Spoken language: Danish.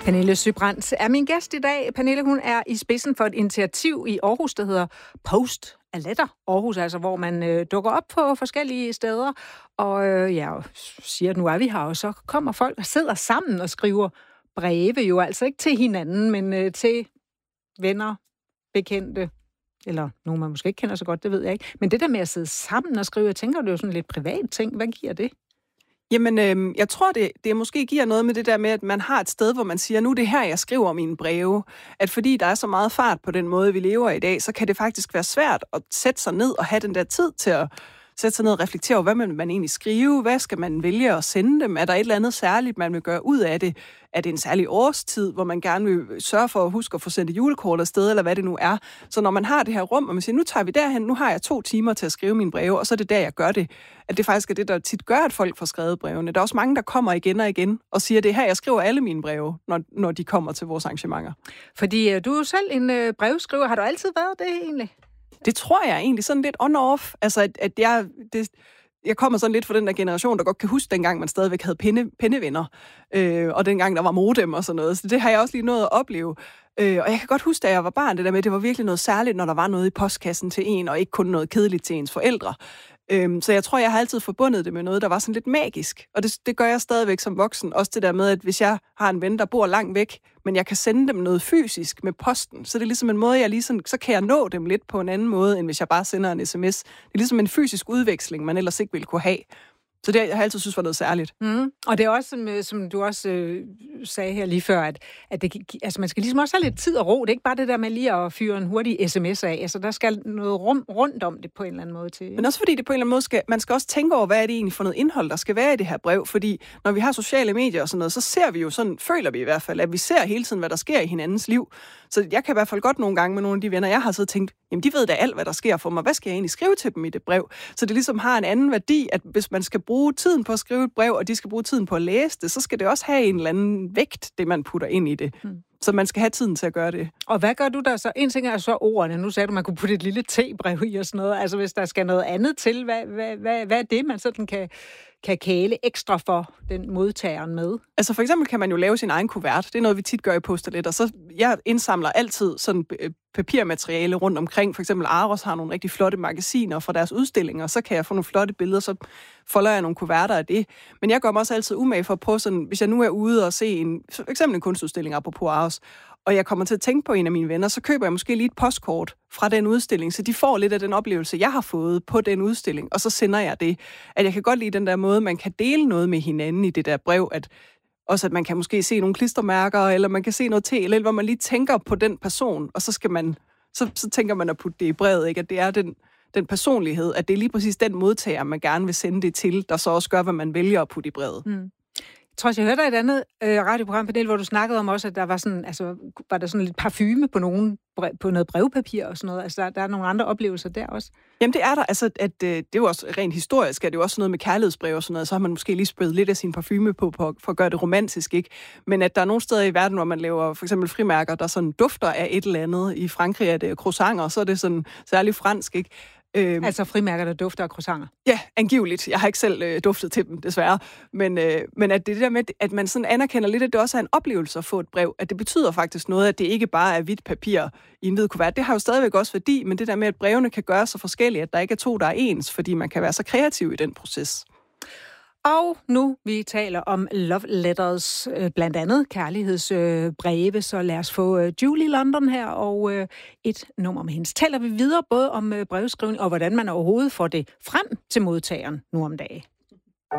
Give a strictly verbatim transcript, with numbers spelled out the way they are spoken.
Pernille Søbrandt er min gæst i dag. Pernille, hun er i spidsen for et initiativ i Aarhus, der hedder Post a Letter Aarhus, altså hvor man øh, dukker op på forskellige steder, og øh, ja, siger, at nu er vi her, og så kommer folk og sidder sammen og skriver breve, jo altså ikke til hinanden, men øh, til venner, bekendte, eller nogen, man måske ikke kender så godt, det ved jeg ikke. Men det der med at sidde sammen og skrive, jeg tænker, det er jo sådan lidt privat ting. Hvad giver det? Jamen, øh, jeg tror, det, det måske giver noget med det der med, at man har et sted, hvor man siger, nu er det her, jeg skriver mine breve. At fordi der er så meget fart på den måde, vi lever i dag, så kan det faktisk være svært at sætte sig ned og have den der tid til at sætte sig ned og reflektere over, hvad man, man egentlig skrive, hvad skal man vælge at sende dem, er der et eller andet særligt, man vil gøre ud af det, er det en særlig årstid, hvor man gerne vil sørge for at huske at få sendt et julekort afsted, eller hvad det nu er. Så når man har det her rum, og man siger, nu tager vi derhen, nu har jeg to timer til at skrive mine breve, og så er det der, jeg gør det, at det faktisk er det, der tit gør, at folk får skrevet brevene. Der er også mange, der kommer igen og igen og siger, det er her, jeg skriver alle mine breve, når, når de kommer til vores arrangementer. Fordi du er jo selv en øh, brevskriver. Har du altid været det egentlig? Det tror jeg egentlig sådan lidt on-off. Altså, at, at jeg, det, jeg kommer sådan lidt fra den der generation, der godt kan huske dengang, man stadigvæk havde pinde, pindevenner, øh, og dengang der var modem og sådan noget. Så det har jeg også lige nået at opleve. Øh, og jeg kan godt huske, da jeg var barn, det der med, at det var virkelig noget særligt, når der var noget i postkassen til en, og ikke kun noget kedeligt til ens forældre. Øh, så jeg tror, jeg har altid forbundet det med noget, der var sådan lidt magisk. Og det, det gør jeg stadigvæk som voksen. Også det der med, at hvis jeg har en ven, der bor langt væk, men jeg kan sende dem noget fysisk med posten, så det er ligesom en måde, jeg lige sådan, så kan jeg nå dem lidt på en anden måde, end hvis jeg bare sender en sms. Det er ligesom en fysisk udveksling, man ellers ikke ville kunne have. Så det har jeg altid synes var noget særligt. Mm. Og det er også, som, som du også øh, sagde her lige før, at, at det, altså man skal ligesom også have lidt tid og ro. Det er ikke bare det der med lige at fyre en hurtig sms af. Altså der skal noget rum rundt om det på en eller anden måde til. Men også fordi det på en eller anden måde skal, man skal også tænke over, hvad er det egentlig for noget indhold, der skal være i det her brev. Fordi når vi har sociale medier og sådan noget, så ser vi jo sådan, føler vi i hvert fald, at vi ser hele tiden, hvad der sker i hinandens liv. Så jeg kan i hvert fald godt nogle gange med nogle af de venner, jeg har så tænkt, jamen de ved da alt, hvad der sker for mig. Hvad skal jeg egentlig skrive til dem i det brev? Så det ligesom har en anden værdi, at hvis man skal bruge tiden på at skrive et brev, og de skal bruge tiden på at læse det, så skal det også have en eller anden vægt, det man putter ind i det. Hmm. Så man skal have tiden til at gøre det. Og hvad gør du der så? En ting er så ordene. Nu sagde du, man kunne putte et lille tebrev i og sådan noget. Altså hvis der skal noget andet til, hvad, hvad, hvad, hvad er det, man sådan kan, kan kæle ekstra for den modtageren med? Altså for eksempel kan man jo lave sin egen kuvert. Det er noget, vi tit gør i Post a Letter. Så jeg indsamler altid sådan papirmateriale rundt omkring. For eksempel Aros har nogle rigtig flotte magasiner fra deres udstillinger, så kan jeg få nogle flotte billeder, så folder jeg nogle kuverter af det. Men jeg gør mig også altid umage for at prøve sådan, hvis jeg nu er ude og se en, for eksempel en kunstudstilling apropos Aros, og jeg kommer til at tænke på en af mine venner, så køber jeg måske lige et postkort fra den udstilling, så de får lidt af den oplevelse, jeg har fået på den udstilling, og så sender jeg det. At jeg kan godt lide den der måde, man kan dele noget med hinanden i det der brev, at også at man kan måske se nogle klistermærker, eller man kan se noget til, eller hvor man lige tænker på den person, og så skal man, så, så tænker man at putte det i brevet, ikke? At det er den, den personlighed, at det er lige præcis den modtager, man gerne vil sende det til, der så også gør, hvad man vælger at putte i brevet. Mm. Jeg tror, jeg hørte dig et andet øh, radioprogram, Pernille, hvor du snakkede om også, at der var sådan, altså, var der sådan lidt parfume på, nogen, på noget brevpapir og sådan noget. Altså, der, der er nogle andre oplevelser der også. Jamen, det er der. Altså, at, øh, det er jo også rent historisk, at det er jo også noget med kærlighedsbrev og sådan noget. Så har man måske lige spillet lidt af sin parfume på, på, for at gøre det romantisk, ikke? Men at der er nogle steder i verden, hvor man laver for eksempel frimærker, der sådan dufter af et eller andet. I Frankrig er det croissanter, så er det sådan særligt fransk, ikke? Øhm, altså frimærker, der dufter af croissanter? Ja, angiveligt. Jeg har ikke selv øh, duftet til dem, desværre. Men, øh, men at det der med, at man sådan anerkender lidt, at det også er en oplevelse at få et brev, at det betyder faktisk noget, at det ikke bare er hvidt papir i en hvid kuvert. Det har jo stadigvæk også værdi, men det der med, at brevene kan gøre så forskellige, at der ikke er to, der er ens, fordi man kan være så kreativ i den proces. Og nu vi taler om love letters, blandt andet kærlighedsbreve, så lad os få Julie London her og et nummer med hendes. Taler vi videre både om brevskrivning og hvordan man overhovedet får det frem til modtageren nu om dagen.